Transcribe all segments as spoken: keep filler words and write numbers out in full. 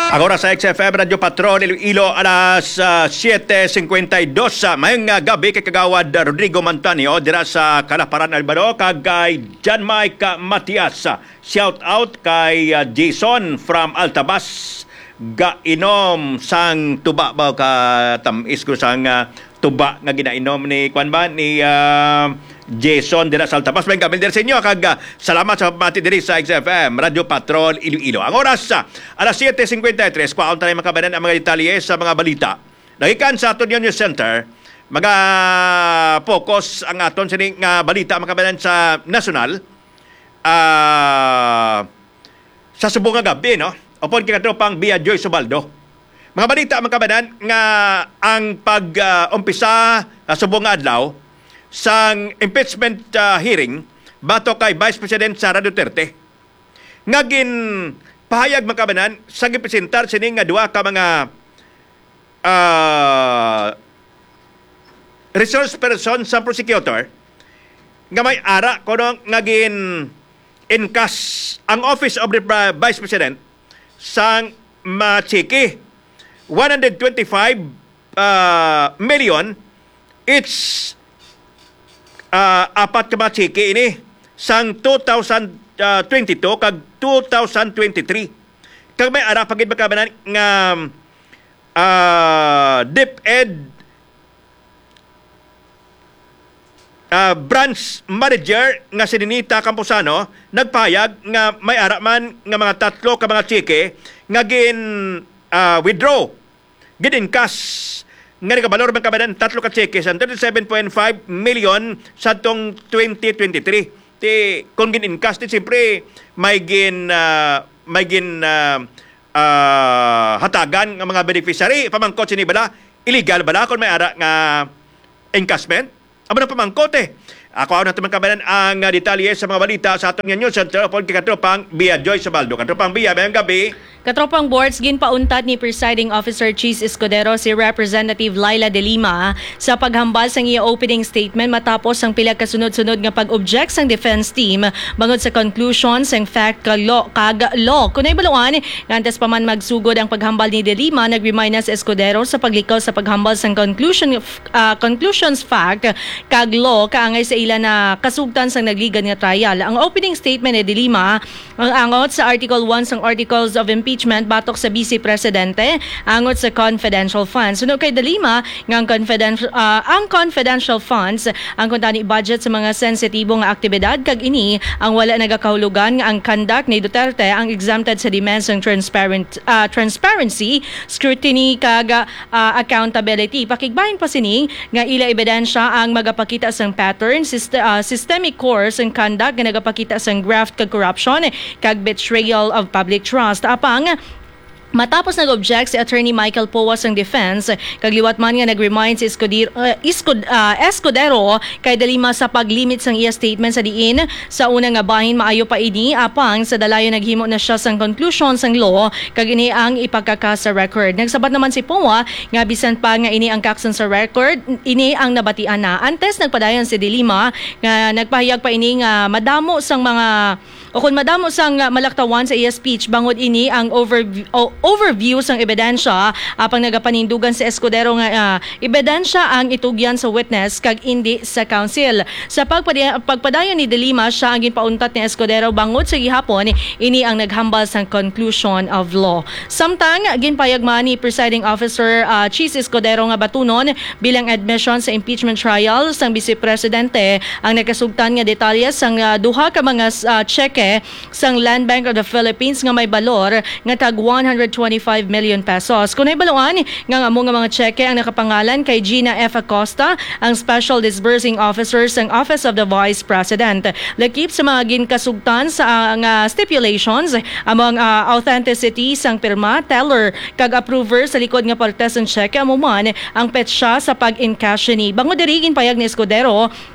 Agora sa X F M Radio Patrol Iloilo alas uh, siete singkwentadua sa mayong uh, gabi kay kagawad uh, Rodrigo Mantanio dira sa Kalaparan Albado kag kay John Mike Matias. Shout out kay uh, Jason from Altabas. Gainom sang tuba ba ka tamis ko sang uh, tuba nga ginainom ni kwan ba ni uh, Jason dira sa Altabas. May gabi din sa inyo kag uh, salamat sa pamati diri sa X F M Radio Patrol Iloilo. Ang oras sa uh, alas siete singkwentatre kwaon tayo makabanan ang mga detalye sa mga balita. Nagikan sa aton News Center mga focus ang aton sining nga balita makabanan sa national uh, sa subong nga gabi no. Upon kikatropang Bia Joy Subaldo. Mga balita makabanan nga ang pag-umpisa uh, sa subong nga adlaw sang impeachment uh, hearing bato kay Vice President Sara Duterte. Ngagin pahayag makabanan sa gipresentar sini nga duha ka mga uh, resource person sa prosecutor nga may ara kuno ngagin inkas ang Office of the Vice President sang machiki one hundred twenty-five uh, million. It's uh, apat ka machiki ini sang two thousand twenty-two kag two thousand twenty-three. Kag may ara pagid makabanan nga uh, DepEd Uh, branch manager nga si Ninita Camposano nagpayag nga may ara man nga mga tatlo ka mga chike nga gin uh, withdraw gin cash nga nagabalor man kabanan tatlo ka chike sa thirty-seven point five million sa tong twenty twenty-three. Ti kung gin cash ti siyempre may gin uh, may gin uh, uh, hatagan nga mga beneficiary pamangkot sini bala illegal bala kung may ara nga encashment. Aba na pamangkot eh. Ako ako na naman kabanan ang uh, detalye sa mga balita sa atong news center upon kikatropang Bia Joy Subaldo. Katropang Bia, mayang gabi. Katropang boards, ginpauntat ni Presiding Officer Cheese Escudero si Representative Laila De Lima sa paghambal sa iya opening statement matapos ang pila kasunod-sunod nga pag-object sang defense team bangod sa conclusions ang fact kag law. Kag law. Kunay baluan, ngantes pa man magsugod ang paghambal ni De Lima, nag-remind na si Escudero sa paglikaw sa paghambal sang conclusion, uh, conclusions fact kag law kaangay sa ila na kasugtan sang nagligan nga trial. Ang opening statement ni De Lima ang angot sa Article one sang Articles of Impeachment batok sa Vice Presidente angot sa confidential funds. Suno kay De Lima nga ang confidential uh, ang confidential funds ang kuntani budget sa mga sensitibong nga aktibidad kag ini ang wala nagakahulugan nga ang conduct ni Duterte ang exempted sa demands ng transparent uh, transparency, scrutiny kag uh, accountability. Pakigbahin pa sini nga ila ebidensya ang magapakita sang pattern syst- uh, systemic course ang conduct nga nagapakita sang graft kag corruption kag betrayal of public trust. Apang matapos nag-object si Attorney Michael Powas ng defense, kagliwat man nga nag-remind si Escudero, uh, Escud, uh, Escudero kay De Lima sa paglimit sang iya statement sa diin sa unang nga bahin maayo pa ini apang sa dalayo naghimo na siya sang conclusion sang law kag ini ang ipagkaka sa record. Nagsabat naman si Powa nga bisan pa nga ini ang kakson sa record, ini ang nabatian na. Antes nagpadayon si De Lima nga nagpahayag pa ini nga madamo sang mga o kung madamo sang malaktawan sa iya speech bangod ini ang overview, o, overview sang ebidensya apang nagapanindugan sa Escudero nga uh, ebidensya ang itugyan sa witness kag indi sa counsel. Sa pagpadayon, pagpadayon ni De Lima siya ang ginpauntat ni Escudero bangod sa gihapon ini ang naghambal sang conclusion of law. Samtang ginpayag man ni Presiding Officer uh, Cheese Escudero nga batunon bilang admission sa impeachment trial sang Vice Presidente ang nakasugtan nga detalye sang uh, duha ka mga uh, cheque sang Land Bank of the Philippines nga may balor nga tag one hundred twenty-five million pesos. Kunay baluan nga amo nga mga cheque ang nakapangalan kay Gina F. Acosta, ang Special Disbursing Officer sang Office of the Vice President. Lakip sa mga ginkasugtan sa nga uh, stipulations among uh, authenticity sang pirma, teller kag approver sa likod nga parte sang cheque amo man ang petsa sa pag-encash ni. Bangod diri ginpayag ni Escudero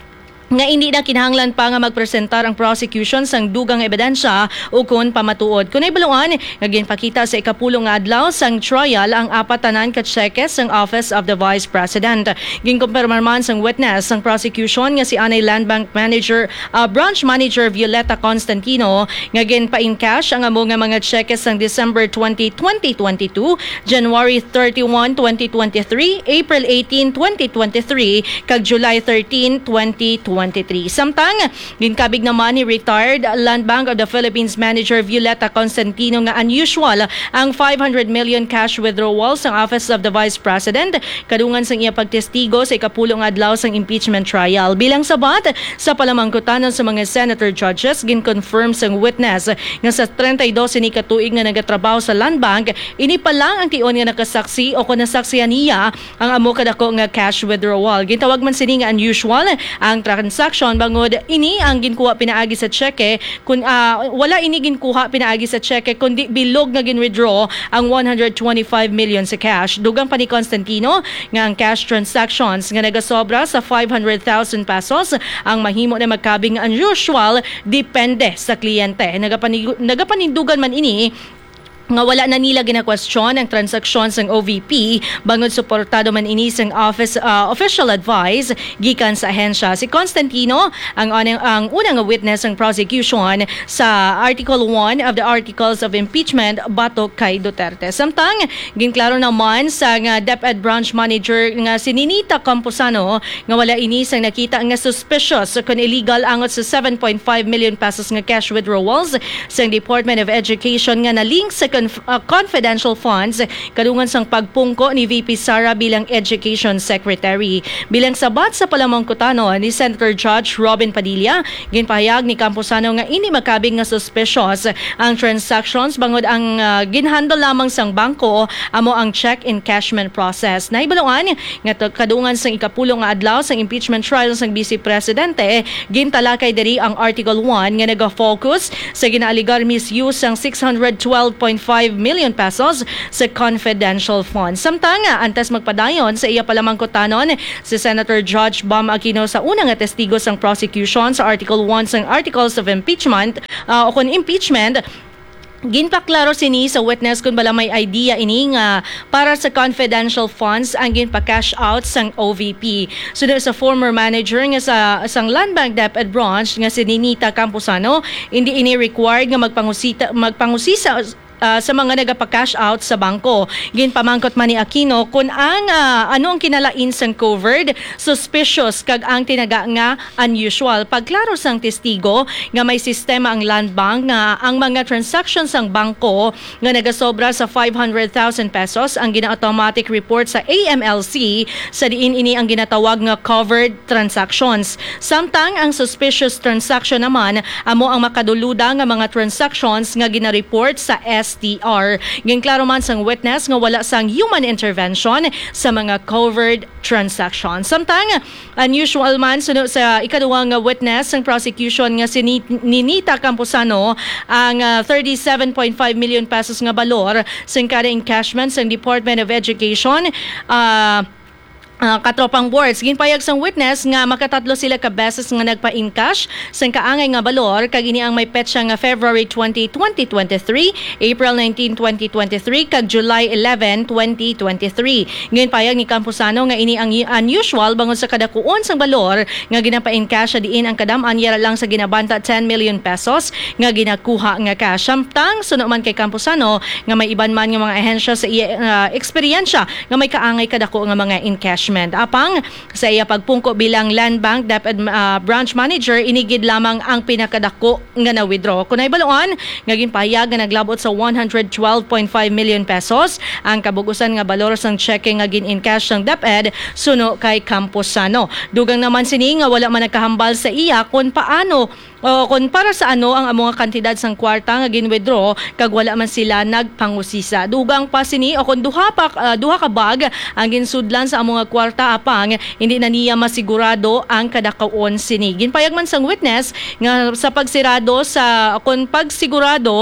nga hindi na kinahanglan pa nga magpresentar ang prosecution sang dugang ebidensya o kun pamatuod. Kunay baluan nga ginpakita sa ikapulong nga adlaw sang trial ang apat tanan ka cheque sang Office of the Vice President. Ginkumpirmar man sang witness sang prosecution nga si Anay Land Bank Manager uh, Branch Manager Violeta Constantino nga ginpa-encash ang amo nga mga cheque sang December twentieth, twenty twenty-two, January thirty-first, twenty twenty-three, April eighteenth, twenty twenty-three kag July thirteenth, twenty twenty-three. Samtang, ginkabig naman ni retired Land Bank of the Philippines Manager Violeta Constantino nga unusual ang five hundred million cash withdrawal sa Office of the Vice President kadungan sang iya pagtestigo sa ikapulong adlaw sang impeachment trial. Bilang sabat sa palamangkutanan sa mga senator judges, ginconfirm sang witness nga sa thirty-two ni katuig nga nagatrabaho sa Land Bank, ini pa lang ang tion nga nakasaksi o kung nasaksihan niya ang amo kadako nga cash withdrawal. Gintawag man sini nga unusual ang transaction bangod ini ang ginkuha pinaagi sa cheque kun uh, wala ini ginkuha pinaagi sa cheque kundi bilog nga ginwithdraw ang one hundred twenty-five million sa cash. Dugang pa ni Constantino nga ang cash transactions nga nagasobra sa five hundred thousand pesos ang mahimo na magkabing unusual depende sa kliyente. Nagapanig nagapanindugan man ini nga wala na nila gina-question ang transactions ng O V P bangod suportado man ini sang office uh, official advice gikan sa ahensya. Si Constantino ang ang, ang unang witness ng prosecution sa Article one of the Articles of Impeachment batok kay Duterte. Samtang ginklaro naman sa nga DepEd Branch Manager nga si Ninita Camposano nga wala ini sang nakita nga suspicious kung illegal angot sa seven point five million pesos nga cash withdrawals sa Department of Education nga na-link sa Uh, confidential funds kadungan sang pagpungko ni V P Sara bilang Education Secretary. Bilang sabat sa palamangkutano ni Senator Judge Robin Padilla, ginpahayag ni Camposano nga ini makabing nga suspicious ang transactions bangod ang uh, ginhandle lamang sang bangko amo ang check encashment process. Naibaluan nga kadungan sang ikapulong nga adlaw sang impeachment trial sang Vice Presidente, gintalakay diri ang Article one nga naga-focus sa ginaaligar misuse sang six hundred twelve point five million pesos sa confidential funds. Samtang antes magpadayon sa iya palamangkutanon si Senator Judge Bam Aquino sa unang nga testigo sang prosecution sa Article one sang Articles of Impeachment uh, o kung impeachment. Ginpaklaro sini sa witness kung bala may idea ini nga para sa confidential funds ang ginpa-cash out sang O V P. Sunod sa former manager nga sa sang Land Bank DepEd Branch nga si Ninita Camposano, hindi ini required nga magpangusita magpangusisa Uh, sa mga nagapa-cash out sa bangko. Ginpamangkot man ni Aquino kung ang uh, ano ang kinalain sang covered, suspicious kag ang tinaga nga unusual. Pagklaro sang testigo nga may sistema ang Land Bank nga ang mga transactions sang bangko nga nagasobra sa five hundred thousand pesos ang gina-automatic report sa A M L C sa diin ini ang ginatawag nga covered transactions. Samtang ang suspicious transaction naman amo ang makaduluda nga mga transactions nga gina-report sa S T R. Ginklaro man sang witness nga wala sang human intervention sa mga covered transactions. Samtang unusual man sunod sa ikaduhang witness sang prosecution nga si Ninita Camposano ang uh, thirty-seven point five million pesos nga balor sang kada encashment sang Department of Education. Uh, Uh, katropang boards, ginpayag sang witness nga makatatlo sila ka beses nga nagpa-encash sang kaangay nga balor kag ini ang may petsa nga February twentieth, twenty twenty-three, April nineteenth, twenty twenty-three kag July eleventh, twenty twenty-three. Ginpayag ni Camposano nga ini ang unusual bangod sa kadakuon sang balor nga ginapa-encash diin ang kadam-an yara lang sa ginabanta ten million pesos nga ginakuha nga cash. Samtang suno man kay Camposano nga may iban man nga mga ahensya sa iya uh, eksperyensya nga may kaangay kadako nga mga encash. Apang sa iya pagpungko bilang Land Bank DepEd uh, Branch Manager, inigid lamang ang pinakadako nga na-withdraw. Kunay baluan, nga ginpahayag nga naglabot sa one hundred twelve point five million pesos ang kabugusan nga balor sang cheque nga gin-encash sang DepEd suno kay Camposano. Dugang naman sini nga wala man nagkahambal sa iya kung paano o kung para sa ano ang mga kantidad sang kwarta nga gin-withdraw kag wala man sila nagpangusisa. Dugang pa sini o kung duha pa uh, duha ka bag ang ginsudlan sa among kwarta apang hindi na niya masigurado ang kadakaon sini. Ginpayag man sang witness nga sa pagsirado sa kung pagsigurado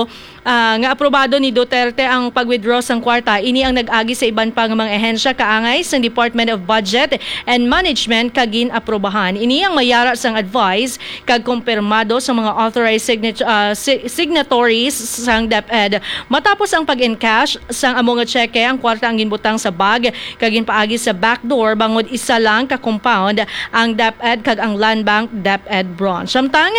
ah, nga aprobado ni Duterte ang pag-withdraw sang kwarta. Ini ang nag-agi sa iban pang mga ehensya kaangay sa Department of Budget and Management kagin aprobahan. Ini ang mayara sang advice kag kumpirmado sa mga authorized signat- ah, si- signatories sang DepEd. Matapos ang pag-encash sang amo nga cheque, ang kwarta ang ginbutang sa bag kagin paagi sa backdoor bangod isa lang ka compound ang DepEd kag ang Land Bank DepEd branch. Samtang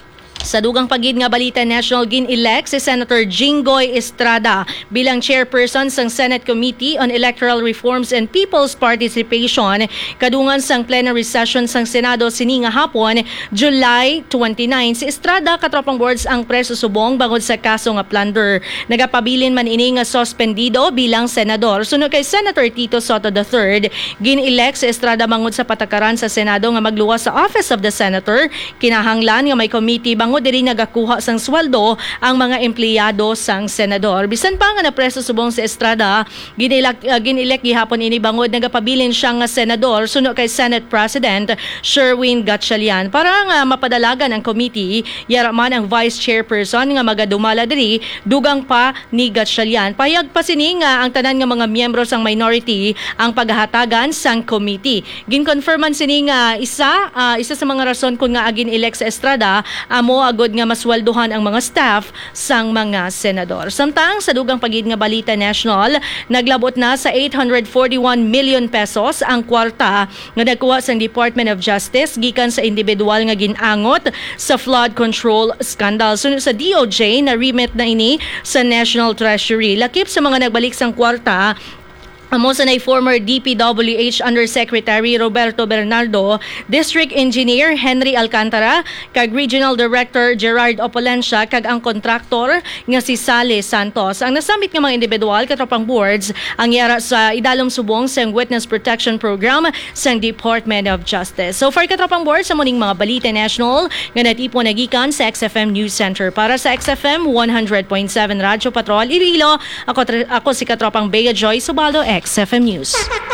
sa dugang pagid nga balita national, gin-elect si Senator Jinggoy Estrada bilang chairperson sang Senate Committee on Electoral Reforms and People's Participation kadungan sang plenary session sang Senado sini nga hapon, July twenty-ninth. Si Estrada katropang boards ang preso subong bangod sa kaso nga plunder. Nagapabilin man ini nga suspendido bilang senador. Sunod kay Senator Tito Soto the third, gin-elect si Estrada bangod sa patakaran sa Senado nga magluwas sa Office of the Senator. Kinahanglan nga may committee bangod diri nagakuha sang sweldo ang mga empleyado sang senador. Bisan pa nga napreso subong si Estrada, ginilak uh, ginilek gihapon ini bangod nagapabilin siya nga senador suno kay Senate President Sherwin Gatchalian para nga mapadalagan ang committee. Yara man ang vice chairperson nga magadumala diri dugang pa ni Gatchalian. Payag pa sini nga ang tanan nga mga miyembro sang minority ang paghahatagan sang committee. Ginconfirman sini nga isa uh, isa sa mga rason kun nga agin elect sa Estrada amo agod nga masweldohan ang mga staff sang mga senador. Samtang sa dugang pagid nga balita national, naglabot na sa eight hundred forty-one million pesos ang kwarta nga nakuha sa Department of Justice gikan sa individual nga ginangot sa flood control scandal. Sunod sa D O J na remit na ini sa National Treasury. Lakip sa mga nagbalik sang kwarta amo sa nay former D P W H Undersecretary Roberto Bernardo, District Engineer Henry Alcantara, kag Regional Director Gerard Opolencia, kag ang kontraktor nga si Sale Santos. Ang nasamit nga mga individual katropang boards ang yara sa idalom subong sa Witness Protection Program sa Department of Justice. So far katropang boards sa muning mga balita national nga natipon nagikan sa X F M News Center. Para sa X F M one hundred point seven Radyo Patrol Iloilo, ako, ako si katropang Bea Joy Subaldo, X F M News.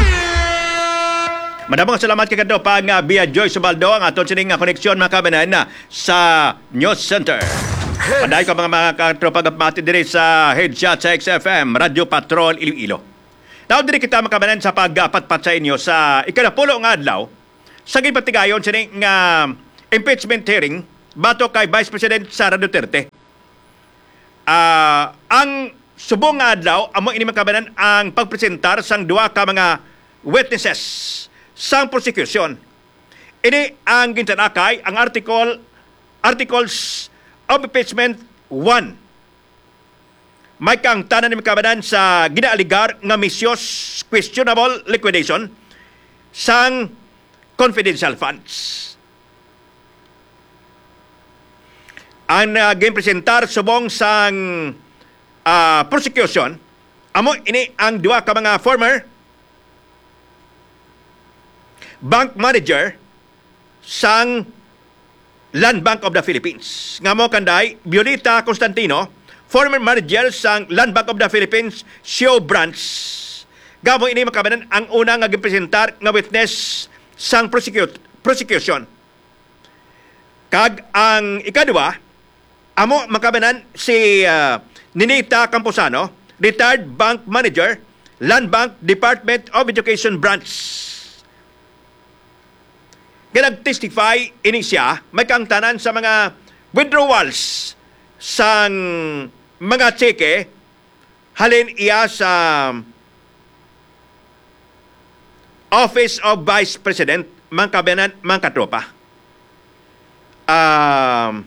Madamang salamat kay kadto pang uh, Bea Joy Subaldo ang aton sining nga koneksyon mga kabanan na sa News Center. Paday ko mga mga katropagapmati diri sa headshot sa X F M Radyo Patrol Iloilo. Now diri kita mga kabanan sa pagpatpat sa inyo sa ikanapulo nga adlaw sa gipatigayon sining nga impeachment hearing bato kay Vice President Sara Duterte. Uh, ang subong nga adlaw amo ini makabanan ang pagpresentar sang duha ka mga witnesses sang prosecution. Ini ang gintanakay ang article articles of impeachment one. May kang tanan ni makabanan sa ginaaligar nga missions questionable liquidation sang confidential funds. Ang uh, ginpresentar subong sang Uh, prosecution, amo ini ang dua ka mga former bank manager sang Land Bank of the Philippines. Nga mo kanday, Violeta Constantino, former manager sang Land Bank of the Philippines, Sio Branch. Gamo ini makabanan ang una nga gipresentar nga witness sang prosecute, prosecution. Kag ang ikadua, amo makabanan si uh, Ninita Camposano, retired bank manager, Land Bank Department of Education Branch. Kaya nag-testify ini siya, may kangtanan sa mga withdrawals sa mga tseke, halin iya sa Office of Vice President, mga kabanan, mga katropa. Um...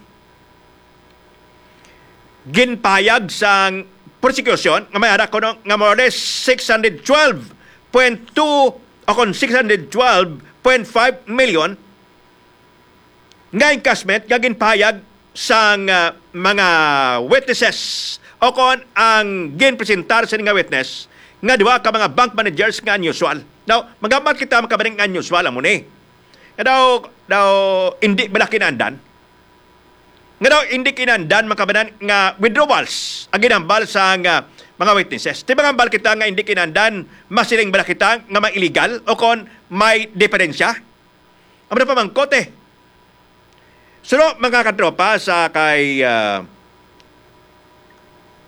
ginpayag sang prosecution nga may arak ko no, nga more or less six hundred twelve point two o kon six hundred twelve point five million nga encashment nga ginpayag sang uh, mga witnesses o kon ang ginpresentar sa nga witness nga duha ka mga bank managers nga unusual. Now, magamat kita makabaning unusual amo ni. Nga daw, daw hindi bala kinandan. Nga daw, hindi kinandan makabanan nga withdrawals ang ginambal sa nga mga witnesses. Di ba nga bal kita nga hindi kinandan masiling bala kita nga may illegal o kon may diferensya? Ang na pamangkot eh. So, mga katropa sa kay uh,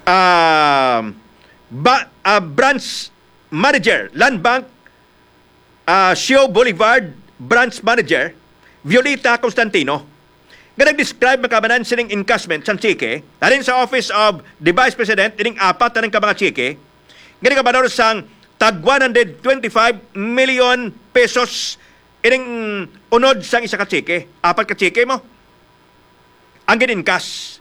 uh, ba, uh, branch manager, Land Bank, uh, Sio Boulevard branch manager, Violeta Constantino, nga nag-describe makabanan sining encashment sa chike, alin sa Office of the Vice President, ining apat na ng mga chike, nga nagkabanor sang tag one hundred twenty-five million pesos ining unod sang isa ka chike. Apat ka chike mo. Ang gin-encash.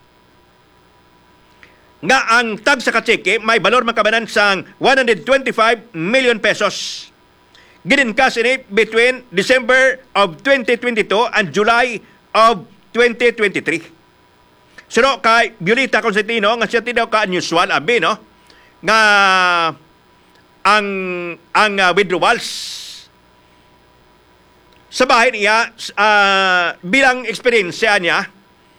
Nga ang tag sa ka chike may balor makabanan sang one hundred twenty-five million pesos. Gin-encash ini between December of twenty twenty-two and July of twenty twenty-three. Sino kay Violeta Constantino nga siya tinaw ka unusual abi no nga ang ang uh, withdrawals sa bahay niya uh, bilang experiensya niya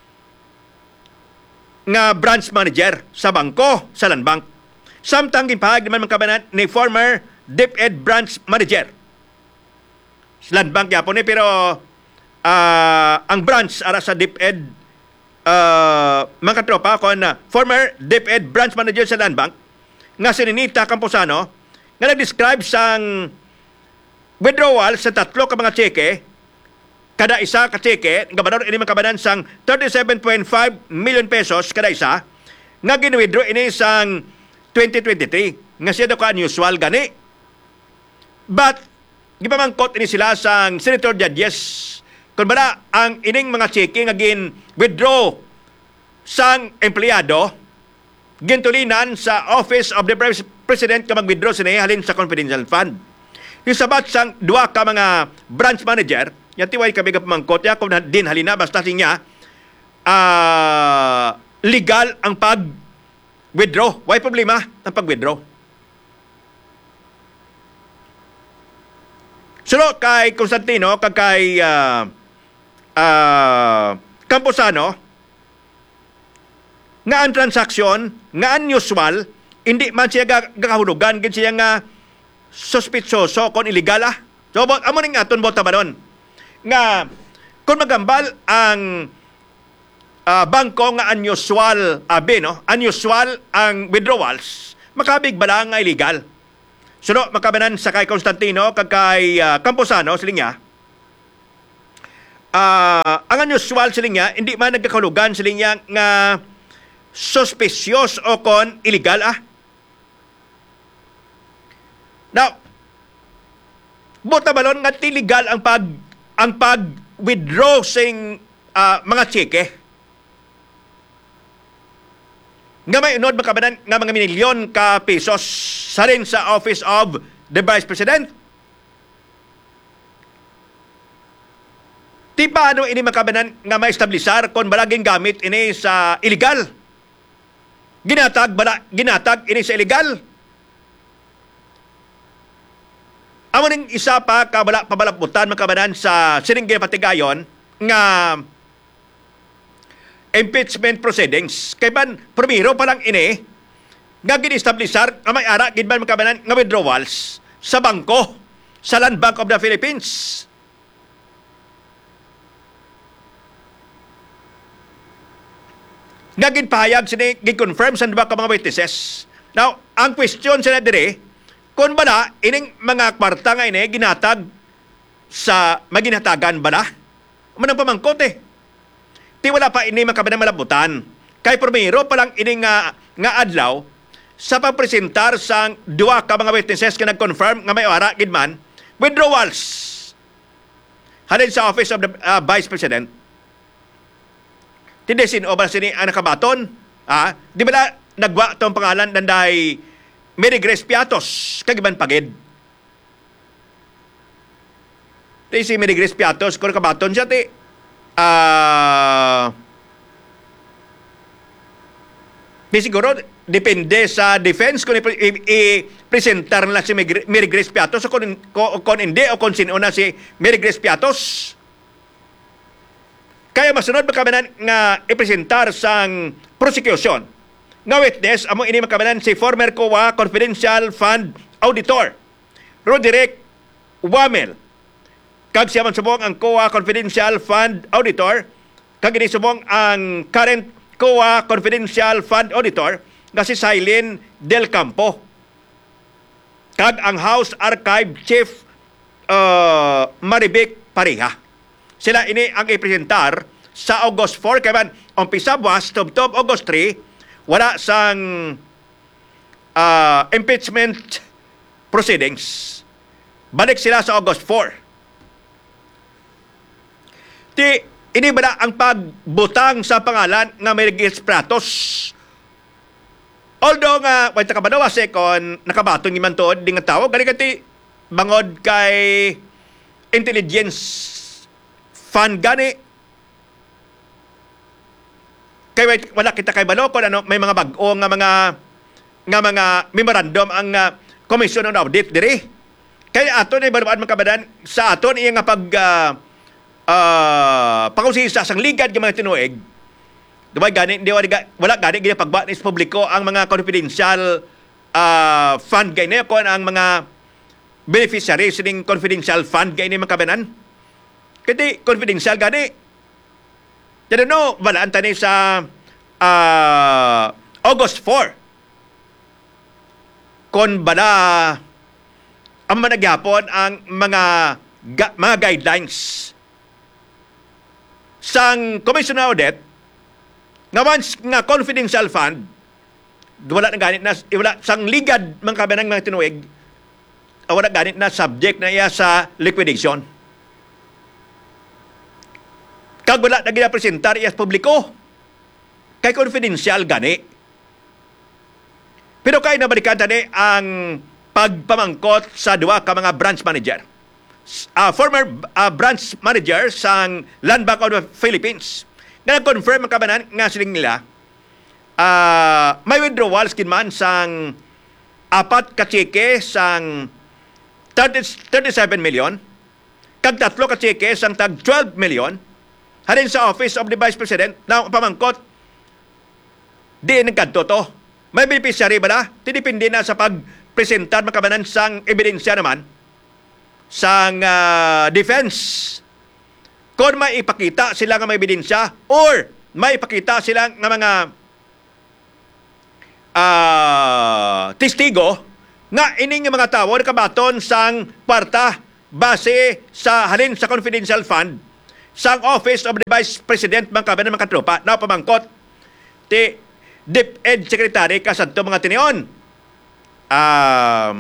nga branch manager sa bangko sa Land Bank. Samtang gipahag naman makabanan ni former DepEd branch manager sa Land Bank yapon ni pero uh, ang branch ara sa DepEd uh, mga katropa kon uh, former DepEd branch manager sa Land Bank nga si Ninita Camposano nga nag-describe sang withdrawal sa tatlo ka mga cheke, kada isa ka cheke, nga banor ini makabanan sang thirty-seven point five million pesos kada isa, nga gin-withdraw ini sang twenty twenty-three, nga siya daw ka unusual gani. But, gipamangkot ini sila sang senator judges, kung bala ang ining mga cheke nga gin-withdraw sang empleyado, gintulinan sa Office of the President ka mag-withdraw sila halin sa confidential fund. Yung sabat sang dua ka mga branch manager, yung tiway kami ka pamangkot, ya kung din halina, basta siya, uh, legal ang pag-withdraw. Why problema ang pag-withdraw? Sino kay Constantino, kag kay uh, uh, Camposano, nga ang transaksyon, nga unusual, hindi man siya gakahulugan, gin siya nga suspitsoso kung illegal ah. So, but, amo ning aton bota ba doon? Nga, kung magambal ang uh, bangko nga unusual, abi, no? Unusual ang withdrawals, makabig bala nga illegal. So, no, makabanan sa kay Constantino, kag kay uh, Camposano, siling niya, uh, ang unusual siling niya, hindi man nagkakahulugan siling niya nga suspicious o kon illegal ah. Now, bota balon nga illegal ang pag ang pag-withdraw sing uh, mga cheke. Nga may unod makabanan nga mga milyon ka pesos sa rin sa Office of the Vice President. Di paano ini makabanan nga ma-establisar kung balaging gamit ini sa illegal? Ginatag, bala, ginatag ini sa illegal. Amo ning isa pa kabala pabalaputan makabanan sa Siringge Patigayon nga impeachment proceedings. Kay ban primero pa lang ini nga gin-establisar nga may ara gid ban makabanan nga withdrawals sa bangko sa Land Bank of the Philippines. Nga ginpahayag sini gi-confirm sa diba ka mga witnesses. Now, ang question sila dire, kung bala, ining mga kwarta nga ini, ginatag sa maginatagan bala? Manang pamangkot eh. Ti wala pa ini makabanang malabutan. Kay primero pa lang ini nga, nga adlaw, sa pagpresentar sa dua ka mga witnesses nga nag-confirm nga may ara, gidman, withdrawals. Halin sa Office of the uh, Vice President. Tindesin o ba sini ang nakabaton? Ah, di ba na nagwa itong pangalan nanday Mary Grace Piatos, kagiban pagid. Di si Mary Grace Piatos, kung nakabaton siya, ti, ah, di siguro, depende sa defense kung i-presentar na si Mary Grace Piatos o kung, kung hindi o kung sino na si Mary Grace Piatos. Kaya masunod makamanan nga ipresentar sang prosecution nga witness amo ini makamanan si former C O A Confidential Fund Auditor Roderick Wamel. Kag siya man subong ang C O A Confidential Fund Auditor, kag ini subong ang current C O A Confidential Fund Auditor nga si Silene Del Campo kag ang House Archive Chief uh, Marivic Pareha. Sila ini ang ipresentar sa August four kay man umpisa buwas tubtob August three wala sang uh, impeachment proceedings. Balik sila sa August four. Ti ini ba ang pagbutang sa pangalan nga may Pratos? Although nga way ta kabadawa sekon nakabaton ni man tuod ding tawag gani kati bangod kay intelligence fund gani kay wala kita kay balokon ano may mga bag-o nga mga nga mga memorandum ang uh, Commission on Audit diri kay aton ay balubaan makabadan sa aton iya nga pag uh, uh, pangusisa sang ligad ng mga tinuig. Diba gani di wala wala gani gina pagba is publiko ang mga confidential uh, fund gani ko ang mga beneficiaries ning confidential fund gani makabanan. Kaya confidential gani. Pero no, balaan tani sa uh, August four. Kon bala ang managyapon ang mga ga, mga guidelines sang Commission on Audit nga once nga confidential fund wala na ganit na wala sang ligad man kabanang mga tinuig wala ganit na subject na iya sa liquidation. Kag wala na ginapresentar iya sa publiko kay confidential gani. Pero kay nabalikan tani ang pagpamangkot sa duwa ka mga branch manager. Uh, former uh, branch manager sang Land Bank of the Philippines na nag-confirm ang kabanan nga siling nila uh, may withdrawals kinman sang apat ka cheque sang thirty-seven million kag tatlo ka cheque sang tag twelve million halin sa Office of the Vice President na pamangkot di nagkadto to. May beneficiary ba na? Tinipindi na sa pagpresentar makabanan sang ebidensya naman sang uh, defense. Kung may ipakita sila nga may ebidensya or may ipakita sila nga mga uh, testigo nga ining mga tao nakabaton sang kwarta base sa halin sa confidential fund sang Office of the Vice President mga kabanan mga tropa na pamangkot ti DepEd Secretary kasadto mga tinion. Um,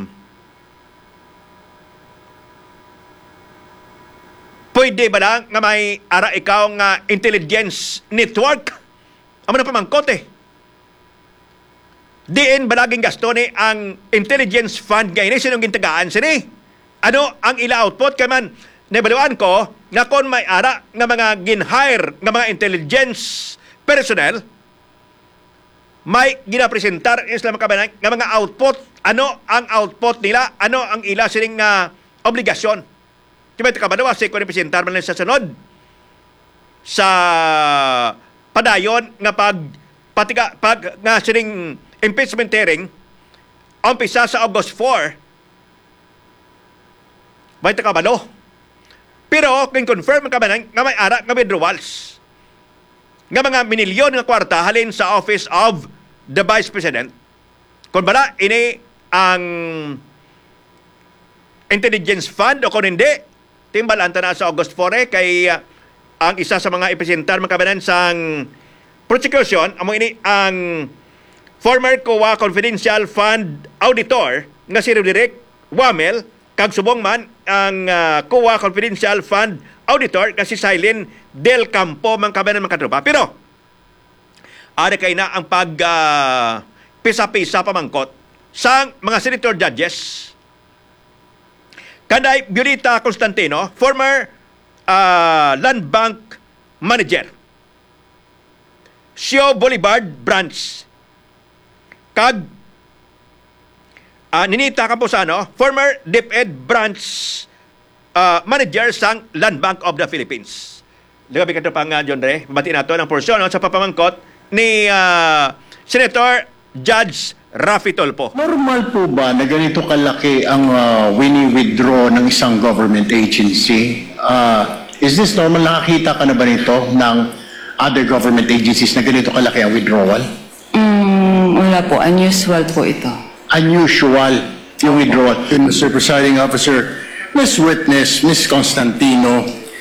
pwede ba lang nga may ara ikaw nga intelligence network? Amo na pamangkot eh. Diin balaging gasto ni ang intelligence fund gayni sinong gintagaan sini? Ano ang ila output kay man nabaluan ko nga kon may ara nga mga gin-hire nga mga intelligence personnel may ginapresentar Islam kabanan nga mga output. Ano ang output nila? Ano ang ila sining uh, obligasyon? Kaya ito kabanawa sa ikurepresentar man sa sunod sa padayon nga pag patiga, pag nga sining impeachment hearing umpisa sa August four may ito kabalo. Pero kung confirm ang kabanan nga may ara nga withdrawals nga mga minilyon nga kwarta halin sa Office of the Vice President. Kung bala, ini ang intelligence fund o kung hindi, timbalan ta na sa August four eh, kay uh, ang isa sa mga ipresentar makabanan sang prosecution, amo ini ang former C O A Confidential Fund Auditor nga si Roderick Wamel, kag subong man ang uh, C O A Confidential Fund Auditor nga si Silene Del Campo man kabanan man katropa. Pero ada kay na ang pag uh, pisa-pisa pamangkot sa mga senator judges. Kanday Violeta Constantino, former uh, Land Bank Manager. Sio Boulevard Branch. Kag uh, Ninita Camposano, former DepEd Branch uh, Manager sang Land Bank of the Philippines. Labi ka ito pang uh, John Ray, mabatiin nato ng porsyon no, sa papamangkot ni uh, Senator Judge Raffy Tolpo. Normal po ba na ganito kalaki ang uh, wini-withdraw ng isang government agency? Uh, is this normal? Nakakita ka na ba nito ng other government agencies na ganito kalaki ang withdrawal? Mm, wala wala po. Unusual po ito. Unusual yung withdrawal. Mister Presiding Officer, Miss Witness, Miss Constantino,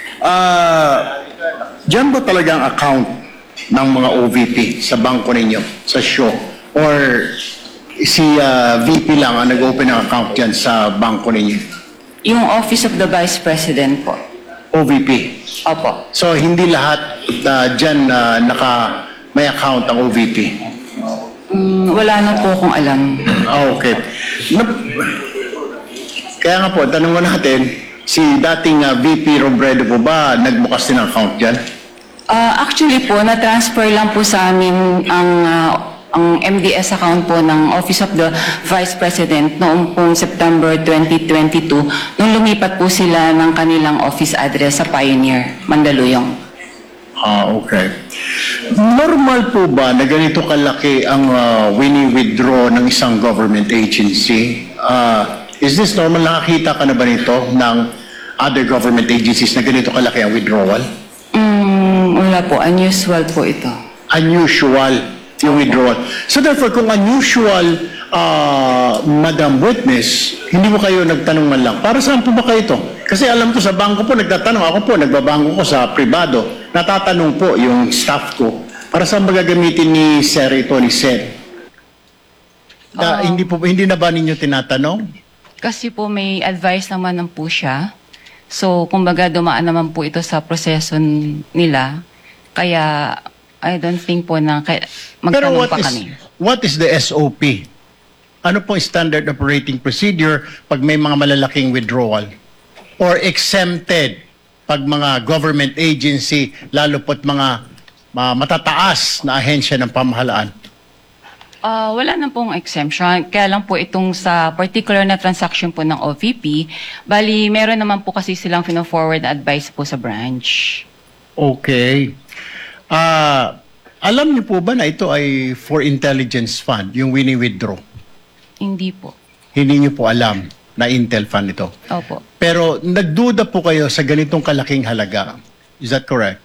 ah, dyan ba talaga ang account ng mga O V P sa bangko ninyo, sa show? Or si ah, V P lang ang nag-open ng account dyan sa bangko ninyo? Yung Office of the Vice President po. O V P. Opo. So, hindi lahat uh, dyan na naka, may account ang O V P? Mm, wala na po akong alam. Ah, okay. Na- Kaya nga po, tanong mo natin, si dating uh, V P Robredo po ba nagbukas din ng account dyan? Ah, actually po, na-transfer lang po sa amin ang ah, ang M D S account po ng Office of the Vice President noong pong September twenty twenty-two nung lumipat po sila ng kanilang office address sa Pioneer, Mandaluyong. Ah, okay. Normal po ba na ganito kalaki ang uh, wini-withdraw ng isang government agency? Uh, is this normal? Nakakita ka na ba nito ng other government agencies na ganito kalaki ang withdrawal? Mm, wala po. Unusual po ito. Unusual yung withdrawal. So therefore, kung unusual, uh, Madam Witness, hindi mo kayo nagtanong man lang, para saan po ba kayo ito? Kasi alam ko sa bangko po, nagtatanong. Ako po, nagbabangko ko sa privado. Natatanong po yung staff ko, para saan ba gagamitin ni Sir ito, ni Sir? Na, Ah. hindi, po, hindi na ba ninyo tinatanong? Kasi po may advice naman ng po siya. So, kumbaga dumaan naman po ito sa proseso n- nila. Kaya, I don't think po na kaya, Pero magtanong what pa is, kami. what is the S O P? Ano pong standard operating procedure pag may mga malalaking withdrawal? Or exempted pag mga government agency, lalo po't mga mga matataas na ahensya ng pamahalaan? Ah, wala na pong exemption. Kaya lang po itong sa particular na transaction po ng O V P, bali meron naman po kasi silang fino-forward na advice po sa branch. Okay. Ah, alam niyo po ba na ito ay for intelligence fund, yung wini-withdraw? Hindi po. Hindi niyo po alam na Intel fund ito. Opo. Pero nagduda po kayo sa ganitong kalaking halaga. Is that correct?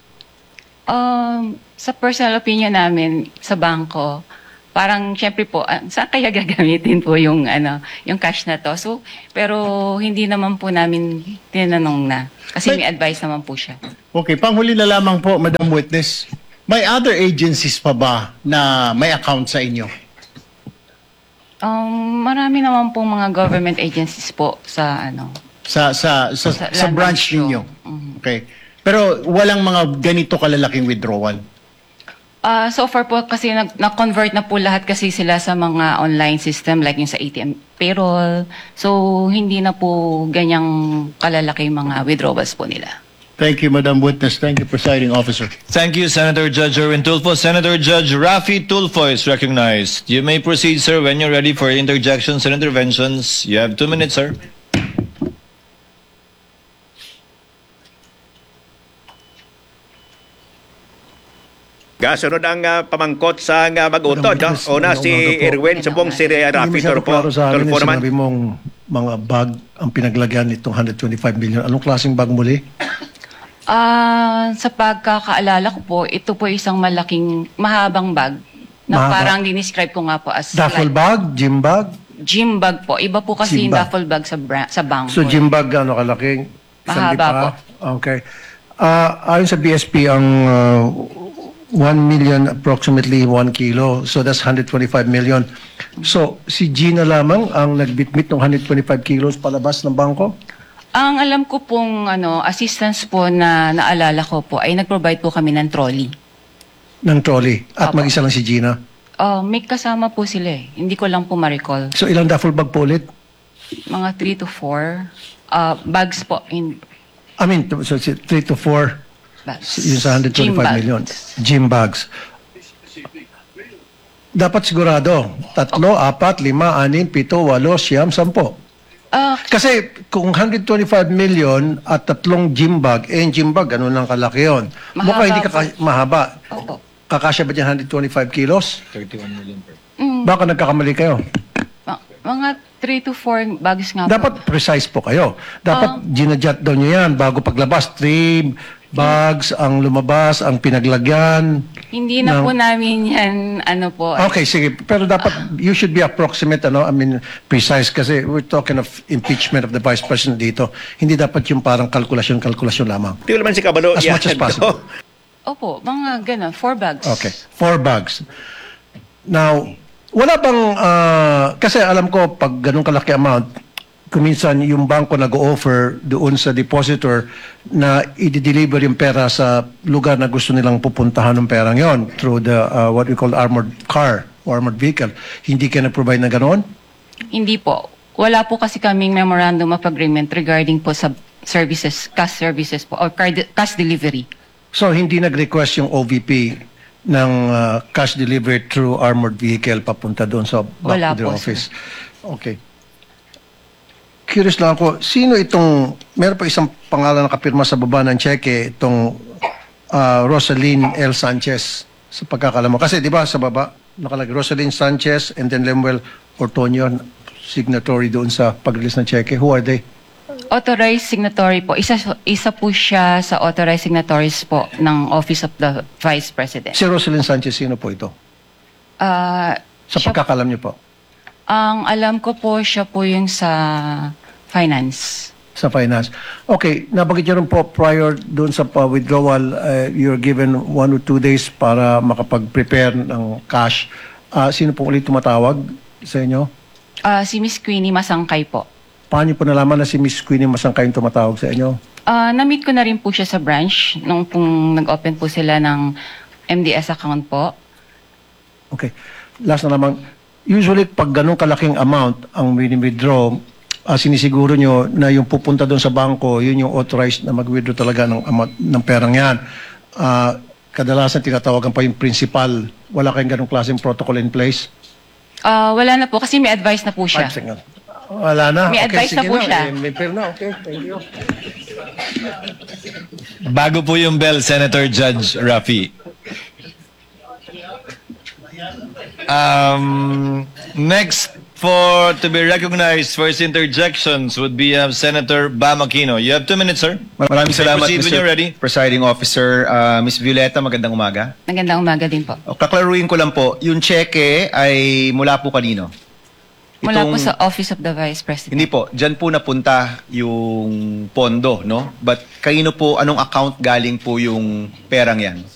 Um, sa personal opinion namin sa bangko, parang syempre po, ah, saan kaya gagamitin po yung ano, yung cash na to? So, pero hindi naman po namin tinanong na kasi But- may advice naman po siya. Okay, panghuli na lamang po, Madam Witness. May other agencies pa ba na may account sa inyo? Um, marami naman pong mga government agencies po sa ano. Sa sa sa, Sa sa land branch bank ninyo? show. Mhm. Okay. Pero walang mga ganito kalalaking withdrawal? Ah, so far po kasi nag- na-convert na po lahat kasi sila sa mga online system like yung sa A T M payroll. So hindi na po ganyang kalalaki mga withdrawals po nila. Thank you, Madam Witness. Thank you, Presiding Officer. Thank you, Senator Judge Erwin Tulfo. Senator Judge Rafi Tulfo is recognized. You may proceed, sir, when you're ready for interjections and interventions. You have two minutes, sir. Gasunod ang ah, pamangkot sa uh, mag-utod. No? Una si Erwin, subong si Rafi Hindi masyado Tulfo. klaro sa akin Tulfo yung naman. sinabi mong mga bag ang pinaglagyan nitong one hundred twenty-five million. Anong klaseng bag muli? Ah, sa pagkakaalala ko po, ito po isang malaking mahabang bag na Mahaba. parang dinescribe ko nga po as Duffel like bag? Gym bag? gym bag po. Iba po kasi Gym yung bag. duffel bag sa bra- sa bangko. So gym bag ano kalaking? Isang Mahaba lipa? po. Okay. Ah, ayon sa B S P, ang uh, one million approximately one kilo. So that's one hundred twenty-five million. So si Gina lamang ang nagbitbit ng one hundred twenty-five kilos palabas ng bangko? Ang alam ko pong ano, assistance po na naalala ko po ay nag-provide po kami ng trolley. Ng trolley. At Opo. mag-isa lang si Gina. Uh, may kasama po sila eh. Hindi ko lang po ma-recall. So ilang duffel bag po ulit? Mga three to four uh, bags po. In, I mean, so three to four bags. yung sa one hundred Gym twenty-five bags. million. Gym bags. Dapat sigurado. Tatlo, apat, lima, anim, pito, walo, siyam, sampo. Ah, Kasi kung one hundred twenty-five million at tatlong gym bag, eh yung gym bag, ano nang kalaki yun? Mahaba Mukha hindi po. kaka- mahaba. opo. Kakasya ba dyan one hundred twenty-five kilos? thirty-one million per. Mm, Baka nagkakamali kayo. ma- mga three to four bags nga po. Dapat precise po kayo. Dapat ginadjust daw nyo yan bago paglabas. three, bags ang lumabas, ang pinaglagyan? Hindi na No. po namin yan, ano po. Okay, sige. Pero dapat, you should be approximate, ano, I mean, precise kasi we're talking of impeachment of the Vice President dito. Hindi dapat yung parang kalkulasyon-kalkulasyon lamang. Di naman si Kabalo. As much as possible. Opo, mga gano'n, four bags. Okay, four bags. Now, wala bang, ah, kasi alam ko, pag ganun kalaki amount, kuminsan yung bangko nag-offer doon sa depositor na i-deliver yung pera sa lugar na gusto nilang pupuntahan ng perang yon through the, uh, what we call armored car, or armored vehicle. Hindi ka na-provide na ganoon? Hindi po. Wala po kasi kaming memorandum of agreement regarding po sa services, cash services po, or card- cash delivery. So, hindi nag-request yung O V P ng uh, cash delivery through armored vehicle papunta doon sa back Wala to the po, office? Okay. Curious lang ako, sino itong, meron pa isang pangalan na kapirma sa baba ng cheque, itong uh, Rosaline L. Sanchez, sa pagkakalam mo. Kasi di ba sa baba, nakalagay Rosaline Sanchez and then Lemuel Ortonio, signatory doon sa pag-release ng cheque. Who are they? Authorized signatory po. Isa, isa po siya sa authorized signatories po ng Office of the Vice President. Si Rosaline Sanchez, sino po ito? Ah, Sa siya- pagkakalam niyo po, ang alam ko po, siya po yung sa finance. sa finance. Okay, nabanggit niyo rin po prior doon sa pa- withdrawal, uh, you're given one or two days para makapag-prepare ng cash. Ah, sino po ulit tumatawag sa inyo? Ah, si Miss Queenie Masangkay po. Paano niyo po nalaman na si Miss Queenie Masangkay yung tumatawag sa inyo? Ah, na-meet ko na rin po siya sa branch nung pong nag-open po sila ng M D S account po. Okay. Last na naman, usually pag ganun kalaking amount ang wini-withdraw, uh, sinisiguro nyo na yung pupunta doon sa bangko, yun yung authorized na mag-withdraw talaga ng amount ng perang yan. Uh, kadalasan tinatawagan pa yung principal. Wala kayong ganung klaseng protocol in place? Ah, wala na po kasi may advice na po siya. Five seconds. Wala na. May advice na sige po siya. Eh, may pera na. Okay, thank you. Bago po yung bell, Senator Judge Rafi. Um, next for to be recognized for his interjections would be uh, Senator Bam Aquino. You have two minutes, sir. Maraming You may salamat, proceed when Mister you're ready. Presiding Officer. Uh, Miss Violeta, magandang umaga. Magandang umaga din po. O, kaklaruin ko lang po, yung cheque ay mula po kanino? Mula po Itong- sa Office of the Vice President. Hindi po, dyan po napunta yung pondo, no? But kanino po, anong account galing po yung perang yan?